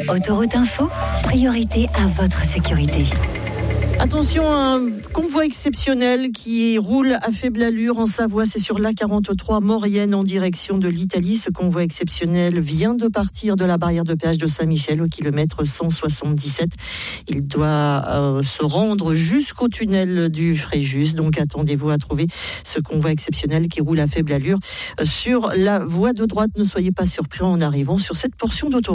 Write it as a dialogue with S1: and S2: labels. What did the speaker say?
S1: Autoroute Info, priorité à votre sécurité.
S2: Attention, un convoi exceptionnel qui roule à faible allure en Savoie, c'est sur l'A43 Maurienne en direction de l'Italie. Ce convoi exceptionnel vient de partir de la barrière de péage de Saint-Michel au kilomètre 177. Il doit se rendre jusqu'au tunnel du Fréjus. Donc attendez-vous à trouver ce convoi exceptionnel qui roule à faible allure sur la voie de droite. Ne soyez pas surpris en arrivant sur cette portion d'autoroute.